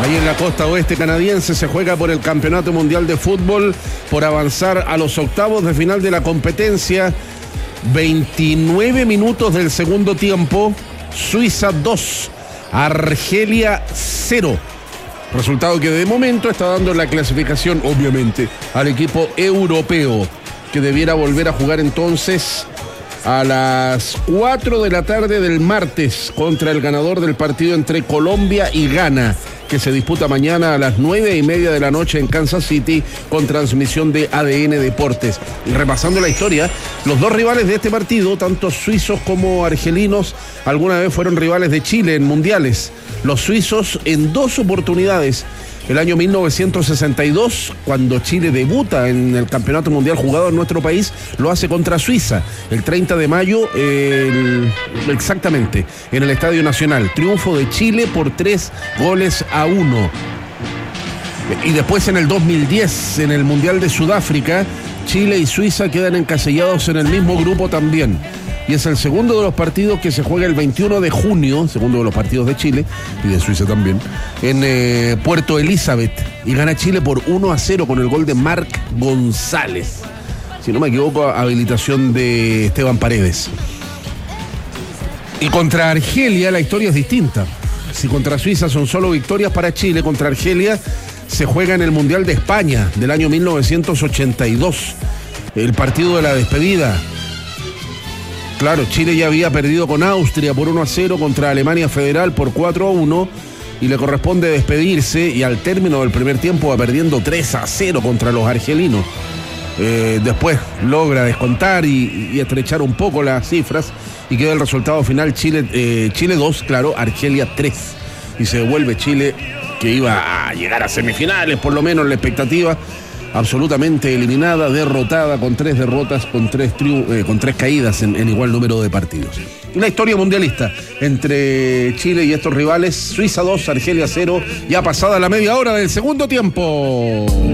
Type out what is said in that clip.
Ahí en la costa oeste canadiense se juega por el Campeonato Mundial de Fútbol, por avanzar a los octavos de final de la competencia. 29 minutos del segundo tiempo, Suiza 2, Argelia 0. Resultado que de momento está dando la clasificación, obviamente, al equipo europeo, que debiera volver a jugar entonces a las 4 de la tarde del martes contra el ganador del partido entre Colombia y Ghana, que se disputa mañana a las 9:30 de la noche en Kansas City, con transmisión de ADN Deportes. Y repasando la historia, los dos rivales de este partido, tanto suizos como argelinos, alguna vez fueron rivales de Chile en mundiales. Los suizos en 2 oportunidades. El año 1962, cuando Chile debuta en el Campeonato Mundial jugado en nuestro país, lo hace contra Suiza, el 30 de mayo, exactamente, en el Estadio Nacional. Triunfo de Chile por 3-1. Y después en el 2010, en el Mundial de Sudáfrica, Chile y Suiza quedan encasillados en el mismo grupo también. Y es el segundo de los partidos que se juega el 21 de junio, segundo de los partidos de Chile y de Suiza también, en Puerto Elizabeth. Y gana Chile por 1-0 con el gol de Marc González. Si no me equivoco, habilitación de Esteban Paredes. Y contra Argelia la historia es distinta. Si contra Suiza son solo victorias para Chile, contra Argelia se juega en el Mundial de España del año 1982. El partido de la despedida. Claro, Chile ya había perdido con Austria por 1-0, contra Alemania Federal por 4-1, y le corresponde despedirse, y al término del primer tiempo va perdiendo 3-0 contra los argelinos. Después logra descontar y estrechar un poco las cifras, y queda el resultado final: Chile 2, claro, Argelia 3. Y se devuelve Chile, que iba a llegar a semifinales, por lo menos la expectativa, absolutamente eliminada, derrotada, con 3 derrotas, con 3 caídas en igual número de partidos. Una historia mundialista entre Chile y estos rivales. Suiza 2, Argelia 0, ya pasada la media hora del segundo tiempo.